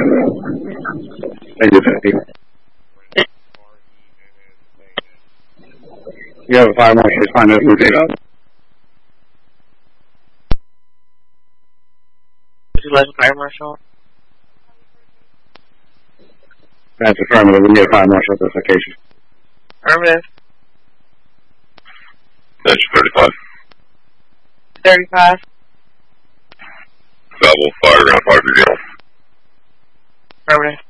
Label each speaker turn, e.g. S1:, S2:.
S1: Thank you, 50. You have a fire marshal responding to the data.
S2: Fire marshal.
S1: That's affirmative. We need a fire marshal at this location.
S2: Affirmative.
S3: That's 35.
S2: 35.
S3: Travel, fire around fire detail.
S2: Affirmative.